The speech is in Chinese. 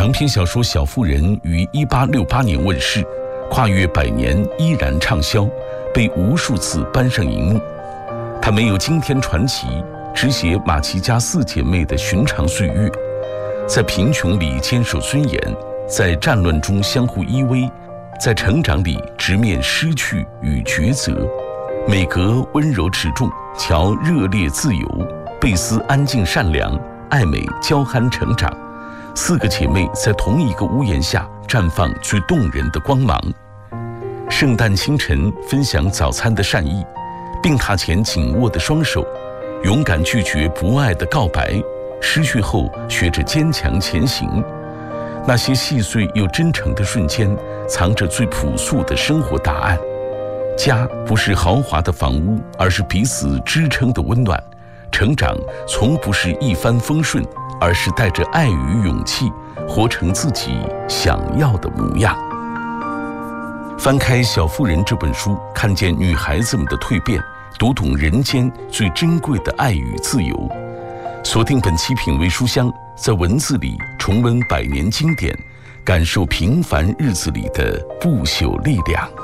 长篇小说《小妇人》于1868年问世，跨越100年依然畅销，被无数次搬上荧幕。它没有惊天传奇，只写马奇家4姐妹的寻常岁月，在贫穷里坚守尊严，在战乱中相互依偎，在成长里直面失去与抉择。美格温柔持重，乔热烈自由，贝斯安静善良，艾美娇憨成长。4个姐妹在同一个屋檐下绽放最动人的光芒。圣诞清晨分享早餐的善意，病榻前紧握的双手，勇敢拒绝不爱的告白，失去后学着坚强前行。那些细碎又真诚的瞬间，藏着最朴素的生活答案。家不是豪华的房屋，而是彼此支撑的温暖。成长从不是一帆风顺，而是带着爱与勇气，活成自己想要的模样。翻开《小妇人》这本书，看见女孩子们的蜕变，读懂人间最珍贵的爱与自由。锁定本期品味书香，在文字里重温100年经典，感受平凡日子里的不朽力量。